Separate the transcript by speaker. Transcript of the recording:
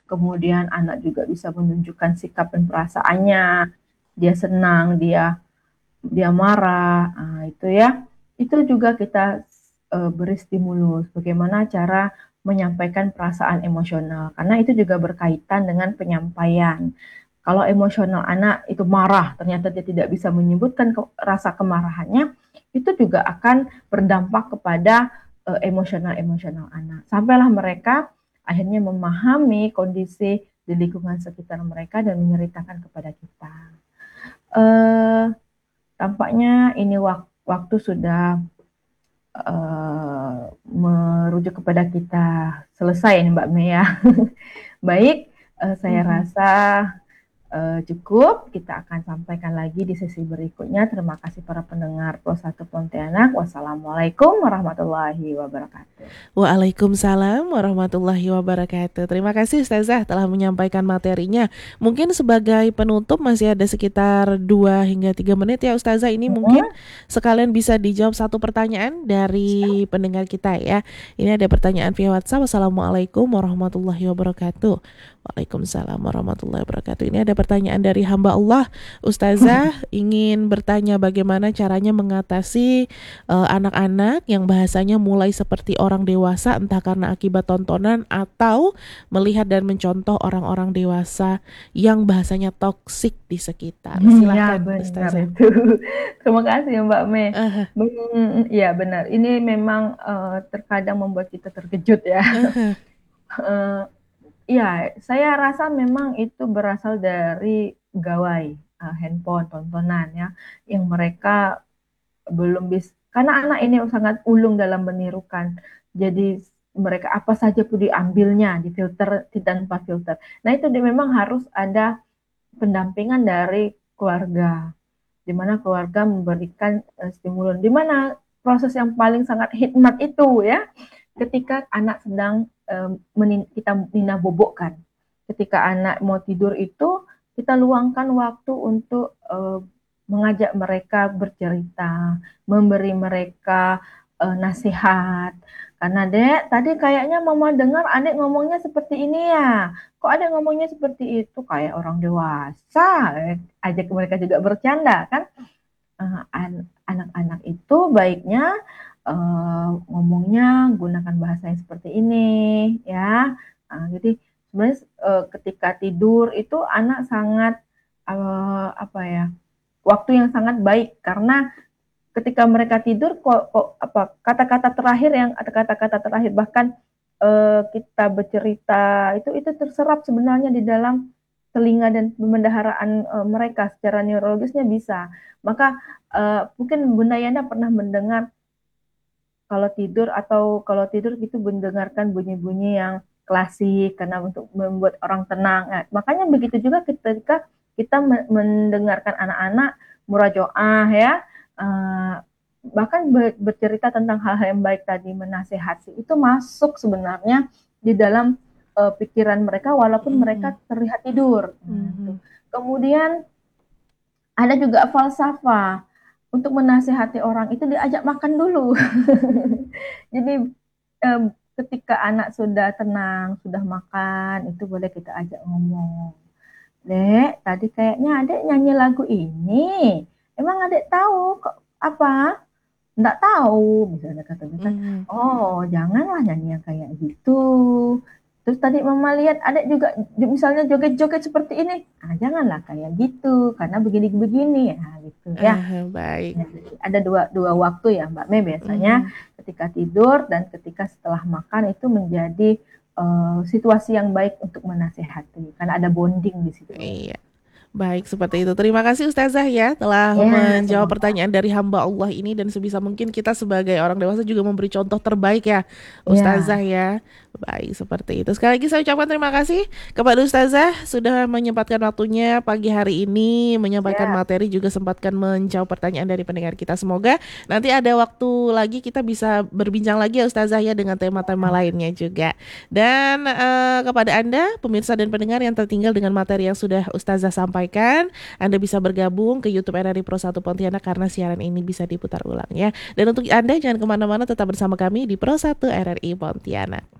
Speaker 1: kemudian anak juga bisa menunjukkan sikap dan perasaannya, dia senang, dia marah, itu ya. Itu juga kita beri stimulus, bagaimana cara menyampaikan perasaan emosional, karena itu juga berkaitan dengan penyampaian. Kalau emosional anak itu marah, ternyata dia tidak bisa menyebutkan rasa kemarahannya, itu juga akan berdampak kepada emosional anak. Sampailah mereka akhirnya memahami kondisi di lingkungan sekitar mereka dan menceritakan kepada kita. Tampaknya ini waktu sudah merujuk kepada kita selesai ini Mbak Mea. Baik, saya rasa cukup. Kita akan sampaikan lagi di sesi berikutnya. Terima kasih para pendengar Pro 1 Pontianak. Wassalamualaikum warahmatullahi wabarakatuh.
Speaker 2: Waalaikumsalam warahmatullahi wabarakatuh. Terima kasih Ustazah telah menyampaikan materinya. Mungkin sebagai penutup masih ada sekitar 2 hingga 3 menit ya Ustazah. Ini mungkin sekalian bisa dijawab satu pertanyaan dari pendengar kita ya. Ini ada pertanyaan via WhatsApp. Assalamualaikum warahmatullahi wabarakatuh. Waalaikumsalam warahmatullahi wabarakatuh. Ini ada pertanyaan dari hamba Allah. Ustazah ingin bertanya bagaimana caranya mengatasi anak-anak yang bahasanya mulai seperti orang dewasa, entah karena akibat tontonan atau melihat dan mencontoh orang-orang dewasa yang bahasanya toksik di sekitar. Silakan
Speaker 1: Ya,
Speaker 2: Ustazah.
Speaker 1: benar itu. Terima kasih Mbak Me. Ya benar. Ini memang terkadang membuat kita terkejut ya. Ya, saya rasa memang itu berasal dari gawai handphone, tontonan ya, yang mereka belum bisa, karena anak ini sangat ulung dalam menirukan. Jadi mereka apa saja pun diambilnya, difilter tanpa filter. Nah itu memang harus ada pendampingan dari keluarga, di mana keluarga memberikan stimulus, di mana proses yang paling sangat hikmat itu ya, ketika anak sedang kita nina bobokkan. Ketika anak mau tidur itu, kita luangkan waktu untuk mengajak mereka bercerita, memberi mereka nasihat. Karena Dek, tadi kayaknya Mama dengar adik ngomongnya seperti ini ya. Kok adik ngomongnya seperti itu? Kayak orang dewasa. Ajak mereka juga bercanda kan. Anak-anak itu baiknya ngomongnya gunakan bahasa yang seperti ini ya. Jadi sebenarnya ketika tidur itu anak sangat waktu yang sangat baik, karena ketika mereka tidur kata-kata terakhir bahkan kita bercerita itu terserap sebenarnya di dalam telinga dan pemendaharaan mereka secara neurologisnya bisa. Maka mungkin Bunda Yana pernah mendengar kalau tidur gitu mendengarkan bunyi-bunyi yang klasik karena untuk membuat orang tenang. Nah, makanya begitu juga ketika kita mendengarkan anak-anak murajoah ya, bahkan bercerita tentang hal-hal yang baik tadi, menasehati, itu masuk sebenarnya di dalam pikiran mereka walaupun mereka terlihat tidur. Kemudian ada juga falsafah. Untuk menasehati orang itu diajak makan dulu. Jadi ketika anak sudah tenang, sudah makan, itu boleh kita ajak ngomong. Dek, tadi kayaknya adek nyanyi lagu ini. Emang adek tahu kok apa? Nggak tahu, misalnya kata-kata. Oh, janganlah nyanyi yang kayak gitu. Terus tadi Mama lihat adek juga misalnya joget-joget seperti ini. Janganlah kayak gitu, karena begini-begini ya gitu ya.
Speaker 2: Baik.
Speaker 1: Ada dua waktu ya Mbak Me biasanya ketika tidur dan ketika setelah makan, itu menjadi situasi yang baik untuk menasehati karena ada bonding di situ.
Speaker 2: Iya. Baik, seperti itu. Terima kasih Ustazah ya telah menjawab pertanyaan dari hamba Allah ini, dan sebisa mungkin kita sebagai orang dewasa juga memberi contoh terbaik ya Ustazah ya. Baik, seperti itu. Sekali lagi saya ucapkan terima kasih kepada Ustazah sudah menyempatkan waktunya pagi hari ini menyampaikan materi, juga sempatkan menjawab pertanyaan dari pendengar kita. Semoga nanti ada waktu lagi kita bisa berbincang lagi ya Ustazah ya dengan tema-tema lainnya juga. Dan kepada Anda pemirsa dan pendengar yang tertinggal dengan materi yang sudah Ustazah sampaikan, Anda bisa bergabung ke YouTube RRI Pro 1 Pontianak karena siaran ini bisa diputar ulang ya. Dan untuk Anda jangan kemana-mana, tetap bersama kami di Pro 1 RRI Pontianak.